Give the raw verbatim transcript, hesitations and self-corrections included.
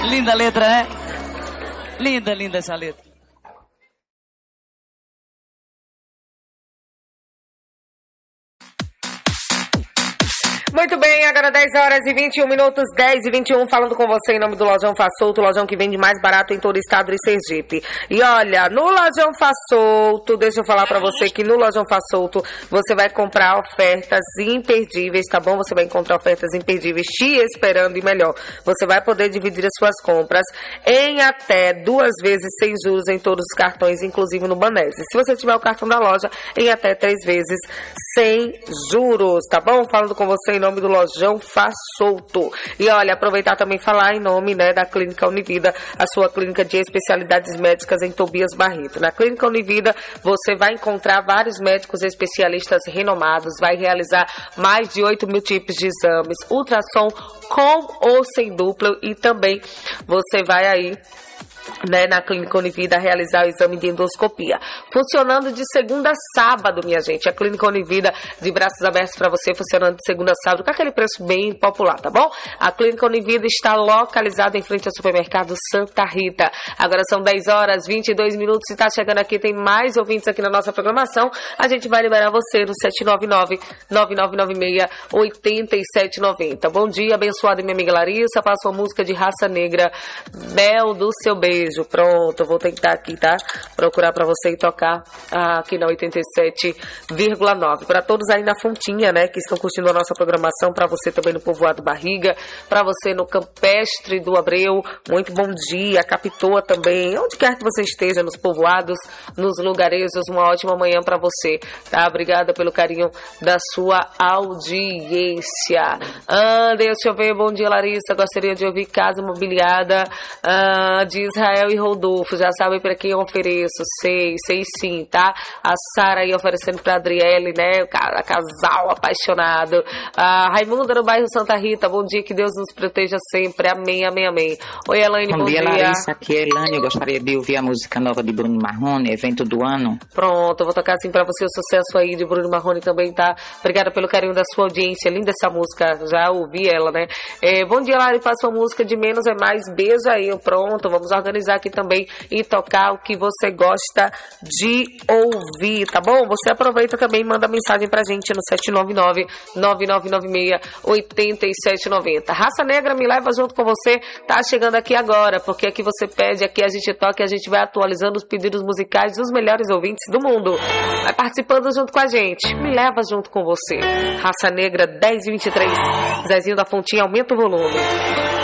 Linda a letra, né? Linda, linda essa letra. Muito bem, agora dez horas e vinte e um minutos, dez e vinte e um, falando com você em nome do Lojão Faz Solto, o lojão que vende mais barato em todo o estado de Sergipe. E olha, no Lojão Faz Solto, deixa eu falar pra você que no Lojão Faz Solto você vai comprar ofertas imperdíveis, tá bom? Você vai encontrar ofertas imperdíveis te esperando e melhor. Você vai poder dividir as suas compras em até duas vezes sem juros em todos os cartões, inclusive no Banese. Se você tiver o cartão da loja, em até três vezes sem juros, tá bom? Falando com você em nome do Lojão Faz Solto. E olha, aproveitar também falar em nome, né, da Clínica Univida, a sua clínica de especialidades médicas em Tobias Barreto. Na Clínica Univida você vai encontrar vários médicos especialistas renomados, vai realizar mais de oito mil tipos de exames, ultrassom com ou sem duplo, e também você vai aí, né, na Clínica Univida realizar o exame de endoscopia. Funcionando de segunda a sábado, minha gente. A Clínica Univida de braços abertos para você, funcionando de segunda a sábado, com aquele preço bem popular, tá bom? A Clínica Univida está localizada em frente ao supermercado Santa Rita. Agora são dez horas, vinte e dois minutos. Se tá chegando aqui, tem mais ouvintes aqui na nossa programação. A gente vai liberar você no sete nove nove, nove nove nove seis, oito sete nove zero. Bom dia, abençoada minha amiga Larissa. Passa uma música de Raça Negra, Mel do Seu Beijo. Pronto, vou tentar aqui, tá? Procurar pra você e tocar ah, aqui na oitenta e sete vírgula nove. Pra todos aí na Fontinha, né, que estão curtindo a nossa programação, pra você também no Povoado Barriga, pra você no Campestre do Abreu, muito bom dia. Capitoa também, onde quer que você esteja, nos povoados, nos lugarejos, uma ótima manhã pra você, tá? Obrigada pelo carinho da sua audiência. Ah, deixa eu ver, bom dia, Larissa. Gostaria de ouvir Casa Mobiliada ah, de Israel e Rodolfo, já sabem para quem eu ofereço, sei, sei sim, tá? A Sara aí oferecendo pra Adriele, né? O casal apaixonado. A Raimunda no bairro Santa Rita, bom dia, que Deus nos proteja sempre, amém, amém, amém. Oi, Elaine, bom, bom dia. Bom dia, Larissa, aqui é Elaine, eu gostaria de ouvir a música nova de Bruno Marrone, evento do ano. Pronto, eu vou tocar assim pra você o sucesso aí de Bruno Marrone também, tá? Obrigada pelo carinho da sua audiência, linda essa música, já ouvi ela, né? É, bom dia, Lari, passa uma música de Menos é Mais, beijo aí, pronto, vamos organizar aqui também e tocar o que você gosta de ouvir, tá bom? Você aproveita também e manda mensagem pra gente no sete nove nove, nove nove nove seis, oito sete nove zero. Raça Negra, me leva junto com você, tá chegando aqui agora, porque aqui você pede, aqui a gente toca e a gente vai atualizando os pedidos musicais dos melhores ouvintes do mundo. Vai participando junto com a gente, me leva junto com você. Raça Negra, dez e vinte e três. Zezinho da Fontinha, aumenta o volume.